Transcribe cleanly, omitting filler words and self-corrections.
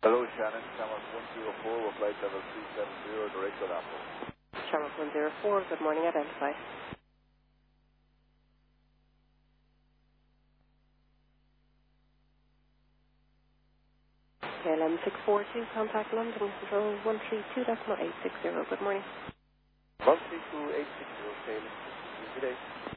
Hello, Shannon. Channel 104 with flight level 270, direct to Apple. Channel 104, good morning, identify. KLM 642, contact London Control 132.860, good morning. 132.860, KLM 642, good day.